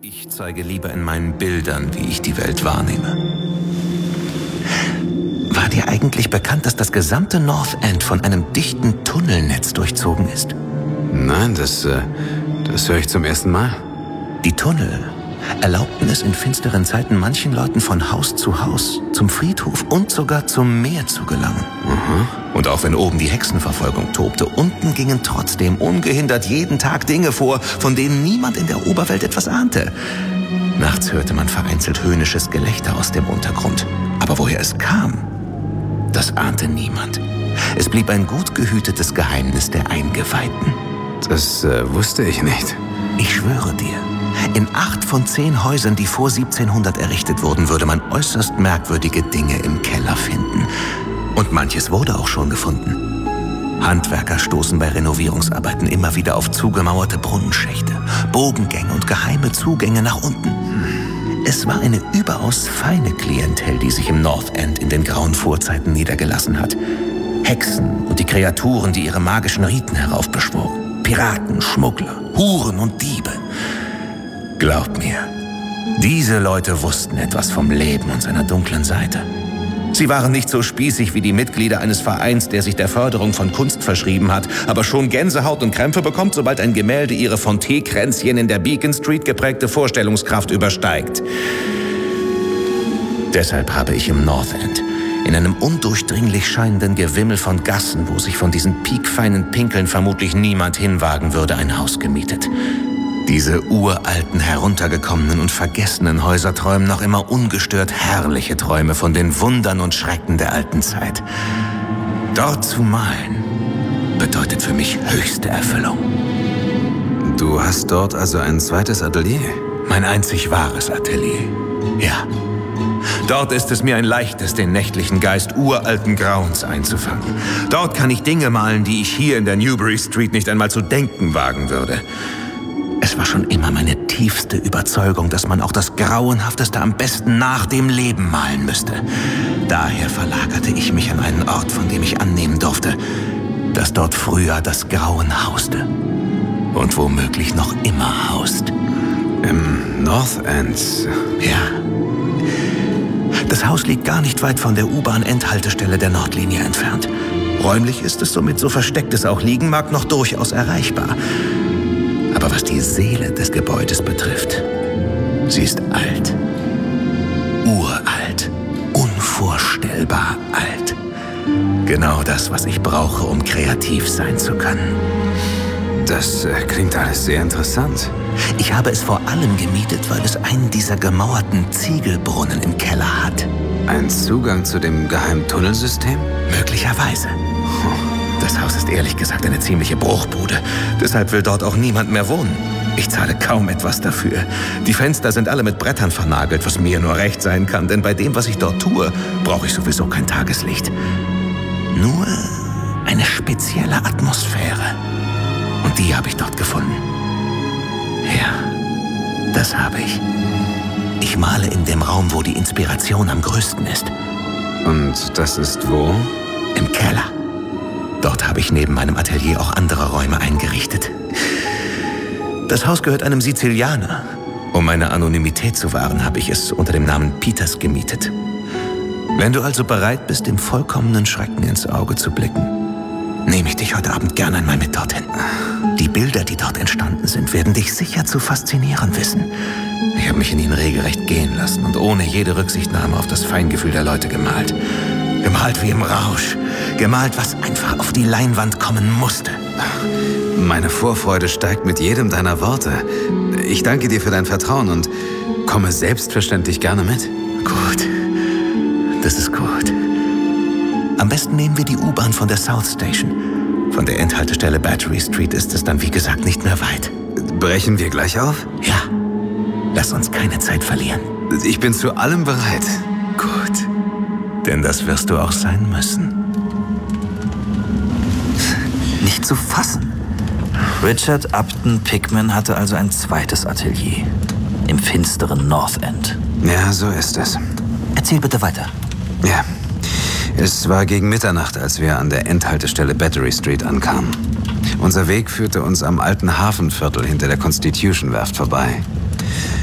Ich zeige lieber in meinen Bildern, wie ich die Welt wahrnehme. War dir eigentlich bekannt, dass das gesamte North End von einem dichten Tunnelnetz durchzogen ist? Nein, das höre ich zum ersten Mal. Die Tunnel erlaubten es in finsteren Zeiten manchen Leuten von Haus zu Haus, zum Friedhof und sogar zum Meer zu gelangen. Und auch wenn oben die Hexenverfolgung tobte, unten gingen trotzdem ungehindert jeden Tag Dinge vor, von denen niemand in der Oberwelt etwas ahnte. Nachts hörte man vereinzelt höhnisches Gelächter aus dem Untergrund. Aber woher es kam, das ahnte niemand. Es blieb ein gut gehütetes Geheimnis der Eingeweihten. Das wusste ich nicht. Ich schwöre dir, in 8 von 10 Häusern, die vor 1700 errichtet wurden, würde man äußerst merkwürdige Dinge im Keller finden. Und manches wurde auch schon gefunden. Handwerker stoßen bei Renovierungsarbeiten immer wieder auf zugemauerte Brunnenschächte, Bogengänge und geheime Zugänge nach unten. Es war eine überaus feine Klientel, die sich im North End in den grauen Vorzeiten niedergelassen hat. Hexen und die Kreaturen, die ihre magischen Riten heraufbeschworen. Piraten, Schmuggler, Huren und Diebe. Glaub mir, diese Leute wussten etwas vom Leben und seiner dunklen Seite. Sie waren nicht so spießig wie die Mitglieder eines Vereins, der sich der Förderung von Kunst verschrieben hat, aber schon Gänsehaut und Krämpfe bekommt, sobald ein Gemälde ihre von Teekränzchen in der Beacon Street geprägte Vorstellungskraft übersteigt. Deshalb habe ich im North End, in einem undurchdringlich scheinenden Gewimmel von Gassen, wo sich von diesen piekfeinen Pinkeln vermutlich niemand hinwagen würde, ein Haus gemietet. Diese uralten, heruntergekommenen und vergessenen Häuser träumen noch immer ungestört herrliche Träume von den Wundern und Schrecken der alten Zeit. Dort zu malen bedeutet für mich höchste Erfüllung. Du hast dort also ein zweites Atelier? Mein einzig wahres Atelier, ja. Dort ist es mir ein leichtes, den nächtlichen Geist uralten Grauens einzufangen. Dort kann ich Dinge malen, die ich hier in der Newbury Street nicht einmal zu denken wagen würde. Es war schon immer meine tiefste Überzeugung, dass man auch das Grauenhafteste am besten nach dem Leben malen müsste. Daher verlagerte ich mich an einen Ort, von dem ich annehmen durfte, dass dort früher das Grauen hauste. Und womöglich noch immer haust. Im North End? Ja. Das Haus liegt gar nicht weit von der U-Bahn-Endhaltestelle der Nordlinie entfernt. Räumlich ist es somit, so versteckt es auch liegen mag, noch durchaus erreichbar. Aber was die Seele des Gebäudes betrifft, sie ist alt. Uralt. Unvorstellbar alt. Genau das, was ich brauche, um kreativ sein zu können. Das klingt alles sehr interessant. Ich habe es vor allem gemietet, weil es einen dieser gemauerten Ziegelbrunnen im Keller hat. Ein Zugang zu dem geheimen Tunnelsystem? Möglicherweise. Das Haus ist ehrlich gesagt eine ziemliche Bruchbude. Deshalb will dort auch niemand mehr wohnen. Ich zahle kaum etwas dafür. Die Fenster sind alle mit Brettern vernagelt, was mir nur recht sein kann. Denn bei dem, was ich dort tue, brauche ich sowieso kein Tageslicht. Nur eine spezielle Atmosphäre. Und die habe ich dort gefunden. Ja, das habe ich. Ich male in dem Raum, wo die Inspiration am größten ist. Und das ist wo? Im Keller. Dort habe ich neben meinem Atelier auch andere Räume eingerichtet. Das Haus gehört einem Sizilianer. Um meine Anonymität zu wahren, habe ich es unter dem Namen Peters gemietet. Wenn du also bereit bist, dem vollkommenen Schrecken ins Auge zu blicken, nehme ich dich heute Abend gerne einmal mit dorthin. Die Bilder, die dort entstanden sind, werden dich sicher zu faszinieren wissen. Ich habe mich in ihnen regelrecht gehen lassen und ohne jede Rücksichtnahme auf das Feingefühl der Leute gemalt. Gemalt wie im Rausch. Gemalt, was einfach auf die Leinwand kommen musste. Meine Vorfreude steigt mit jedem deiner Worte. Ich danke dir für dein Vertrauen und komme selbstverständlich gerne mit. Gut. Das ist gut. Am besten nehmen wir die U-Bahn von der South Station. Von der Endhaltestelle Battery Street ist es dann, wie gesagt, nicht mehr weit. Brechen wir gleich auf? Ja. Lass uns keine Zeit verlieren. Ich bin zu allem bereit. Gut. Denn das wirst du auch sein müssen. Nicht zu fassen. Richard Upton Pickman hatte also ein zweites Atelier. Im finsteren North End. Ja, so ist es. Erzähl bitte weiter. Ja. Es war gegen Mitternacht, als wir an der Endhaltestelle Battery Street ankamen. Unser Weg führte uns am alten Hafenviertel hinter der Constitution-Werft vorbei.